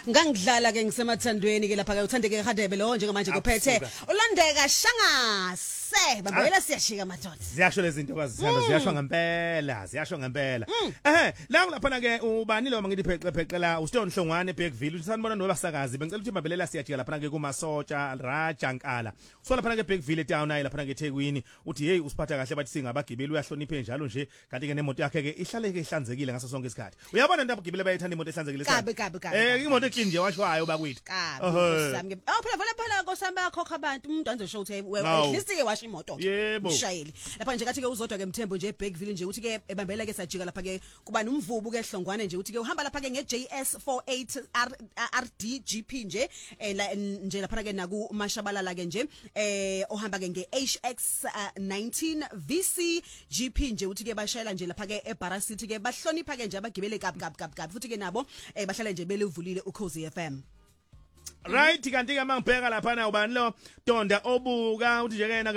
Ngangidlala ke ngisemathandweni ke lapha ke uthandeke Radebe lo njengamanje kuphethe ulandeka Shangase babuyela siyashika madoda. Ziyasho lezi zinto kwazihamba ziyasho ngempela. La lapha ke ubani lo mangithi pheqela uStone Hlongwane eBergville usanibona nobasakazi bengicela ukuthi mabelela siyajika lapha ke kuMasotsha Raja Nkala. So lapha ke eBergville town ayi lapha ke eThekwini uthi hey usiphatha kahle bathi singabagibeli uyahloniphe njalo nje kanti ke nemoto yakhe ke ihlale ke ihlanzekile ngaso sonke isikhathi. Uyabona into abagibeli bayithanda imoto ehlanzekile Kabe. Imoto eklini nje washoyo bakwethu. Sami phela nkosami bayakhokha abantu umuntu anze show ukuthi at least ke washa imoto umshayeli lapha nje kathi ke uzodwa ke Mthembu nje eBergville nje uthi ke ebambela ke sajika lapha ke kuba nomvubu ke Hlongwane nje uthi ke uhamba lapha ke ngeJS 48 RDGP nje nje lapha ke naku Mashabalala ke nje ohamba ke ngeHX 19 VC GP nje uthi ke bashayela nje lapha ke eBara City ke bahlonipha ke nje abagibele kabi futhi ke nabo bahlala nje belivulile uKhosi FM. Right kanti ke mangibheka lapha na ubani lo Donda obuka uthi nje kena